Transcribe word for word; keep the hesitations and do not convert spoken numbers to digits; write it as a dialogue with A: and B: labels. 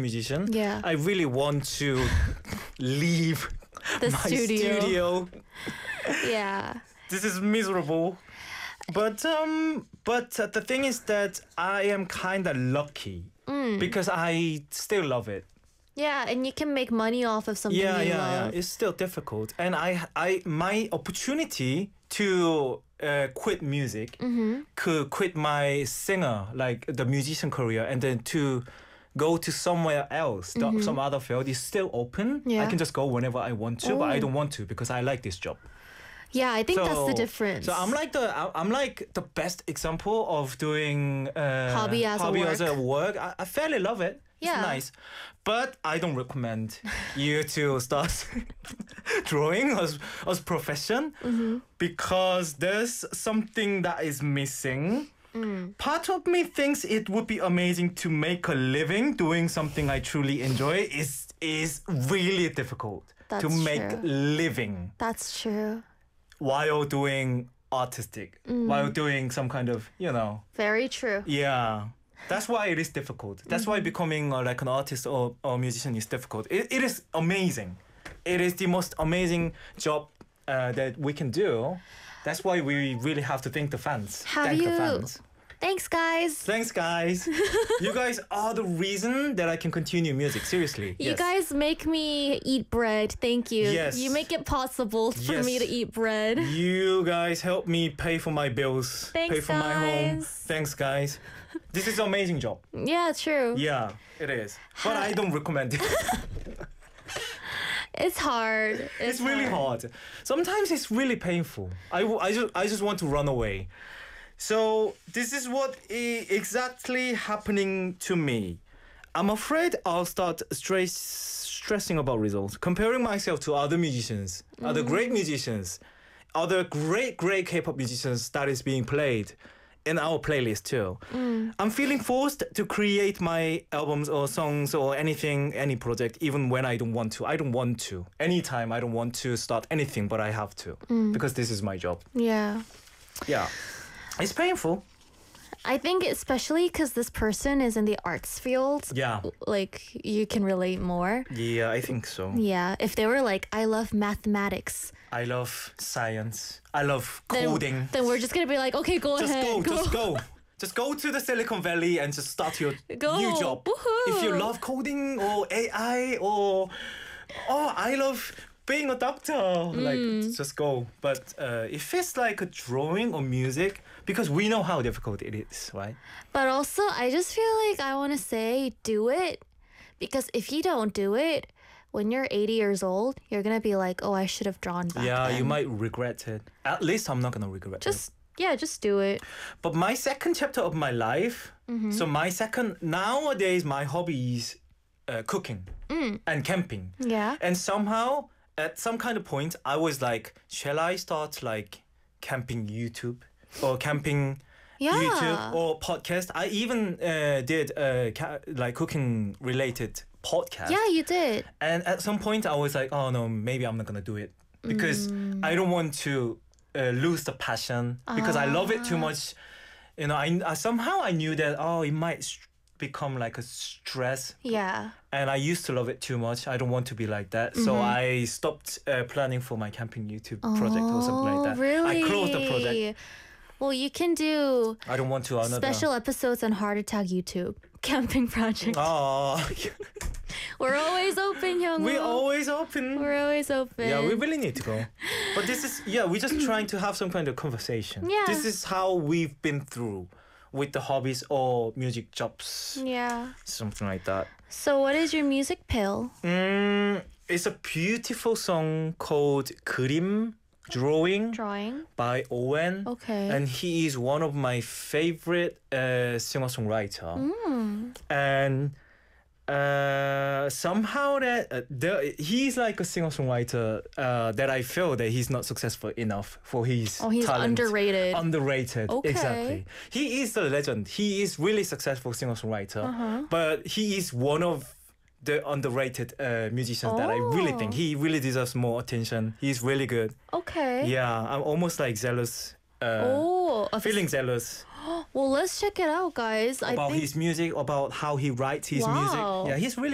A: musician,
B: Yeah.
A: I really want to leave
B: The
A: my
B: studio.
A: studio.
B: Yeah.
A: This is miserable. But um, but uh, the thing is that I am kind of lucky
B: Mm.
A: because I still love it.
B: Yeah, and you can make money off of something
A: Yeah,
B: you
A: yeah,
B: love.
A: yeah. It's still difficult, and I, I, my opportunity to uh, quit music,
B: Mm-hmm.
A: could quit my singer, like the musician career, and then to go to somewhere else, the- some other field is still open.
B: Mm-hmm. Yeah.
A: I can just go whenever I want to, but I
B: Oh.
A: don't want to because I like this job.
B: Yeah, I think that's the
A: So-
B: difference.
A: So I'm like the I- I'm like the best example of doing uh,
B: Hobby as a
A: hobby
B: work.
A: as a work. I, I fairly love it. It's
B: Yeah.
A: nice, but I don't recommend you to start drawing as as profession
B: Mm-hmm.
A: because there's something that is missing.
B: Mm.
A: Part of me thinks it would be amazing to make a living doing something I truly enjoy. Is is really difficult to
B: That's
A: make
B: true.
A: living
B: That's true.
A: while doing artistic,
B: Mm.
A: while doing some kind of, you know,
B: Very true.
A: yeah. That's why it is difficult. That's why becoming uh, like an artist or, or musician is difficult. It, it is amazing. It is the most amazing job uh, that we can do. That's why we really have to thank the fans.
B: Have
A: thank
B: you-
A: the fans.
B: Thanks, guys.
A: Thanks, guys. You guys are the reason that I can continue music. Seriously.
B: You
A: Yes.
B: guys make me eat bread. Thank you.
A: Yes.
B: You make it possible for
A: Yes.
B: me to eat bread.
A: You guys help me pay for my bills,
B: Thanks,
A: pay for my home.
B: guys.
A: Thanks, guys. This is an amazing job.
B: Yeah, true.
A: Yeah, it is. But I don't recommend it.
B: It's hard.
A: It's really hard. Sometimes it's really painful. I, w- I, just, I just want to run away. So this is what is exactly happening to me. I'm afraid I'll start stress, stressing about results, comparing myself to other musicians, other great musicians, other great, great K-pop musicians that is being played in our playlist too. I'm feeling forced to create my albums or songs or anything, any project, even when I don't want to. I don't want to. Anytime I don't want to start anything, but I have to because this is my job.
B: Yeah.
A: Yeah. It's painful.
B: I think especially because this person is in the arts field,
A: Yeah.
B: like you can relate more.
A: Yeah, I think so.
B: Yeah. If they were like, I love mathematics,
A: I love science. I love
B: then,
A: coding.
B: then we're just gonna be like, okay, go
A: Just
B: ahead.
A: go, just go. Just go to the Silicon Valley and just start your
B: Go.
A: new job.
B: Woohoo.
A: If you love coding or A I or oh, I love being a doctor. Like
B: Mm.
A: just go. But uh, if it's like a drawing or music, because we know how difficult it is, right?
B: But also, I just feel like I want to say do it because if you don't do it, when you're eighty years old, you're gonna be like, oh, I should have drawn back
A: yeah,
B: then.
A: you might regret it. At least I'm not gonna regret it.
B: just yeah, just do it.
A: But my second chapter of my life,
B: Mm-hmm.
A: so my second, nowadays my hobby is uh, cooking
B: Mm.
A: and camping.
B: Yeah.
A: And somehow, at some kind of point, I was like, shall I start like camping YouTube or camping
B: Yeah.
A: YouTube or podcast? I even uh, did uh, ca- like cooking related podcast.
B: Yeah, you did.
A: And at some point, I was like, oh no, maybe I'm not gonna do it because I don't want to uh, lose the passion because I love it too much. You know, I, I somehow I knew that oh, it might st- become like a stress,
B: Yeah.
A: and I used to love it too much. I don't want to be like that, so I stopped uh, planning for my camping YouTube project or something like that.
B: Oh, really?
A: I closed the project.
B: Well, you can do
A: I don't want to another.
B: special episodes on Heart Attack YouTube camping project.
A: Oh,
B: We're always open, Hyungwoo.
A: we're always open.
B: We're always open.
A: Yeah, we really need to go. But this is, yeah, we're just trying to have some kind of conversation.
B: Yeah.
A: This is how we've been through with the hobbies or music jobs,
B: Yeah.
A: something like that.
B: So, what is your music pill?
A: Mm, it's a beautiful song called 그림, Drawing
B: Drawing.
A: by Owen.
B: Okay.
A: And he is one of my favorite uh, singer-songwriter.
B: Mm.
A: And uh, somehow that uh, there, he's like a singer-songwriter uh, that I feel that he's not successful enough for his
B: Oh, he's
A: talent.
B: underrated.
A: Underrated,
B: Okay.
A: exactly. He is the legend. He is really successful singer-songwriter,
B: Uh-huh.
A: but he is one of the underrated uh, musicians that I really
B: Oh.
A: think he really deserves more attention. He's really good.
B: Okay.
A: Yeah, I'm almost like jealous. Uh,
B: Oh, of
A: feeling jealous
B: well, let's check it out, guys. I
A: about
B: think
A: his music, about how he writes his music.
B: Wow.
A: Yeah, he's really